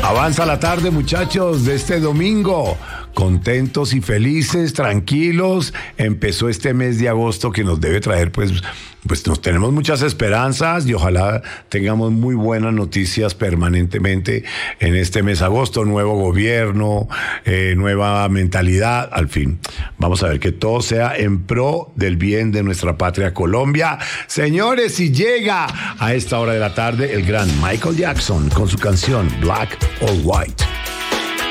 Avanza la tarde, muchachos, de este domingo. Contentos y felices, tranquilos. Empezó este mes de agosto que nos debe traer, pues nos tenemos muchas esperanzas y ojalá tengamos muy buenas noticias permanentemente en este mes de agosto. Nuevo gobierno, nueva mentalidad, al fin. Vamos a ver que todo sea en pro del bien de nuestra patria Colombia. Señores, si llega a esta hora de la tarde el gran Michael Jackson con su canción Black or White.